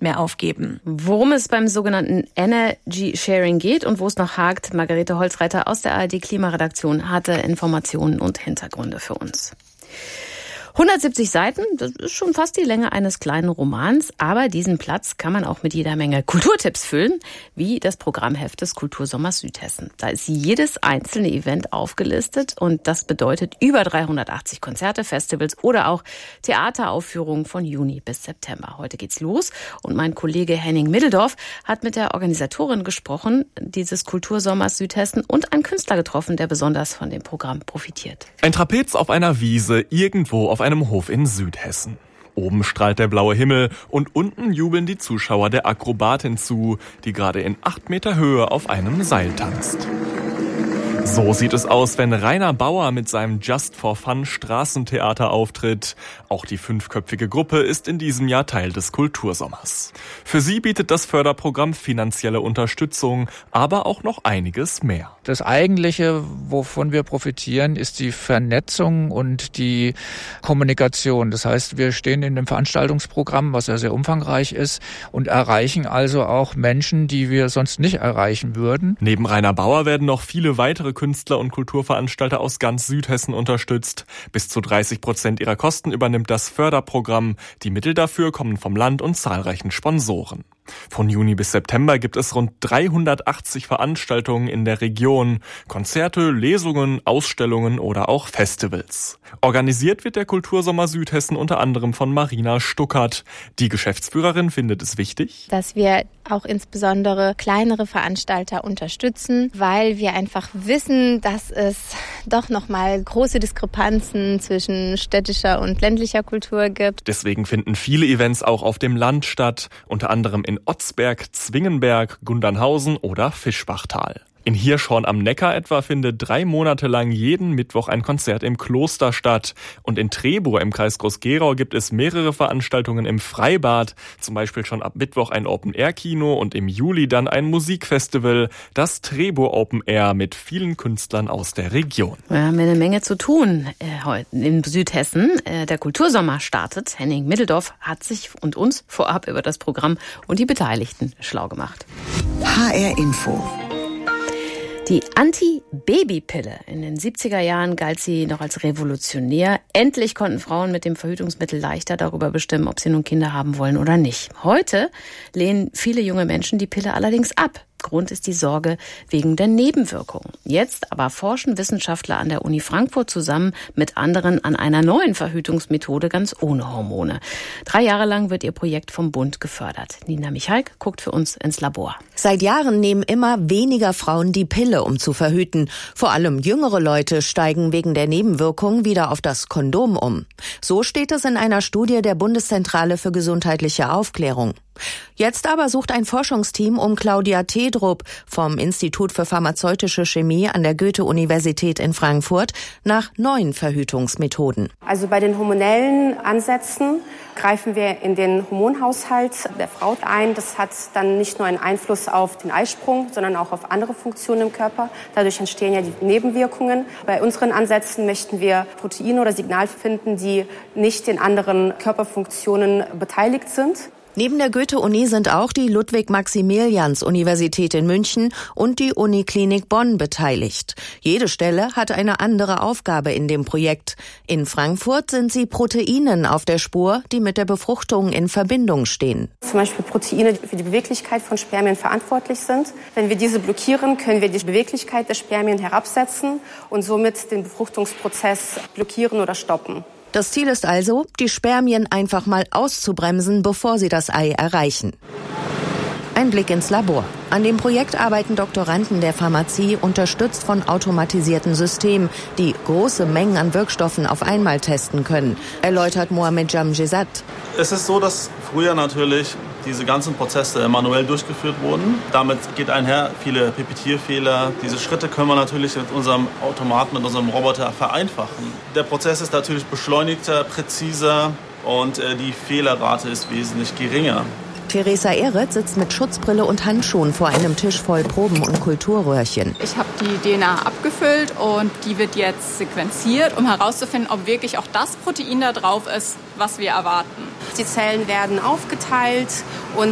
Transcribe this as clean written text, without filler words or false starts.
mehr aufgeben. Worum es beim sogenannten Energy Sharing geht und wo es noch hakt, Margarete Holzreiter aus der ARD Klimaredaktion hatte Informationen und Hintergründe für uns. 170 Seiten, das ist schon fast die Länge eines kleinen Romans, aber diesen Platz kann man auch mit jeder Menge Kulturtipps füllen, wie das Programmheft des Kultursommers Südhessen. Da ist jedes einzelne Event aufgelistet und das bedeutet über 380 Konzerte, Festivals oder auch Theateraufführungen von Juni bis September. Heute geht's los und mein Kollege Henning Middeldorf hat mit der Organisatorin gesprochen, dieses Kultursommers Südhessen, und einen Künstler getroffen, der besonders von dem Programm profitiert. Ein Trapez auf einer Wiese, irgendwo auf einem Hof in Südhessen. Oben strahlt der blaue Himmel und unten jubeln die Zuschauer der Akrobatin zu, die gerade in 8 Meter Höhe auf einem Seil tanzt. So sieht es aus, wenn Rainer Bauer mit seinem Just for Fun Straßentheater auftritt. Auch die 5-köpfige Gruppe ist in diesem Jahr Teil des Kultursommers. Für sie bietet das Förderprogramm finanzielle Unterstützung, aber auch noch einiges mehr. Das Eigentliche, wovon wir profitieren, ist die Vernetzung und die Kommunikation. Das heißt, wir stehen in dem Veranstaltungsprogramm, was ja sehr umfangreich ist, und erreichen also auch Menschen, die wir sonst nicht erreichen würden. Neben Rainer Bauer werden noch viele weitere Künstler und Kulturveranstalter aus ganz Südhessen unterstützt. Bis zu 30% ihrer Kosten übernimmt das Förderprogramm. Die Mittel dafür kommen vom Land und zahlreichen Sponsoren. Von Juni bis September gibt es rund 380 Veranstaltungen in der Region. Konzerte, Lesungen, Ausstellungen oder auch Festivals. Organisiert wird der Kultursommer Südhessen unter anderem von Marina Stuckert. Die Geschäftsführerin findet es wichtig, dass wir auch insbesondere kleinere Veranstalter unterstützen, weil wir einfach wissen, dass es doch nochmal große Diskrepanzen zwischen städtischer und ländlicher Kultur gibt. Deswegen finden viele Events auch auf dem Land statt, unter anderem in Otzberg, Zwingenberg, Gundernhausen oder Fischbachtal. In Hirschhorn am Neckar etwa findet 3 Monate lang jeden Mittwoch ein Konzert im Kloster statt. Und in Trebur im Kreis Groß-Gerau gibt es mehrere Veranstaltungen im Freibad. Zum Beispiel schon ab Mittwoch ein Open-Air-Kino und im Juli dann ein Musikfestival. Das Trebur Open Air mit vielen Künstlern aus der Region. Wir haben eine Menge zu tun heute in Südhessen. Der Kultursommer startet. Henning Middeldorf hat sich und uns vorab über das Programm und die Beteiligten schlau gemacht. HR Info. Die Anti-Baby-Pille. In den 70er Jahren galt sie noch als revolutionär. Endlich konnten Frauen mit dem Verhütungsmittel leichter darüber bestimmen, ob sie nun Kinder haben wollen oder nicht. Heute lehnen viele junge Menschen die Pille allerdings ab. Grund ist die Sorge wegen der Nebenwirkungen. Jetzt aber forschen Wissenschaftler an der Uni Frankfurt zusammen mit anderen an einer neuen Verhütungsmethode ganz ohne Hormone. 3 Jahre lang wird ihr Projekt vom Bund gefördert. Nina Michalk guckt für uns ins Labor. Seit Jahren nehmen immer weniger Frauen die Pille, um zu verhüten. Vor allem jüngere Leute steigen wegen der Nebenwirkungen wieder auf das Kondom um. So steht es in einer Studie der Bundeszentrale für gesundheitliche Aufklärung. Jetzt aber sucht ein Forschungsteam um Claudia Tedrup vom Institut für pharmazeutische Chemie an der Goethe-Universität in Frankfurt nach neuen Verhütungsmethoden. Also bei den hormonellen Ansätzen greifen wir in den Hormonhaushalt der Frau ein. Das hat dann nicht nur einen Einfluss auf den Eisprung, sondern auch auf andere Funktionen im Körper. Dadurch entstehen ja die Nebenwirkungen. Bei unseren Ansätzen möchten wir Proteine oder Signale finden, die nicht in anderen Körperfunktionen beteiligt sind. Neben der Goethe-Uni sind auch die Ludwig-Maximilians-Universität in München und die Uniklinik Bonn beteiligt. Jede Stelle hat eine andere Aufgabe in dem Projekt. In Frankfurt sind sie Proteinen auf der Spur, die mit der Befruchtung in Verbindung stehen. Zum Beispiel Proteine, die für die Beweglichkeit von Spermien verantwortlich sind. Wenn wir diese blockieren, können wir die Beweglichkeit der Spermien herabsetzen und somit den Befruchtungsprozess blockieren oder stoppen. Das Ziel ist also, die Spermien einfach mal auszubremsen, bevor sie das Ei erreichen. Ein Blick ins Labor. An dem Projekt arbeiten Doktoranden der Pharmazie, unterstützt von automatisierten Systemen, die große Mengen an Wirkstoffen auf einmal testen können, erläutert Mohamed Jamjezat. Es ist so, dass früher natürlich diese ganzen Prozesse manuell durchgeführt wurden. Damit geht einher viele Pipetierfehler. Diese Schritte können wir natürlich mit unserem Automaten, mit unserem Roboter vereinfachen. Der Prozess ist natürlich beschleunigter, präziser und die Fehlerrate ist wesentlich geringer. Theresa Ehret sitzt mit Schutzbrille und Handschuhen vor einem Tisch voll Proben und Kulturröhrchen. Ich habe die DNA abgefüllt und die wird jetzt sequenziert, um herauszufinden, ob wirklich auch das Protein da drauf ist, was wir erwarten. Die Zellen werden aufgeteilt und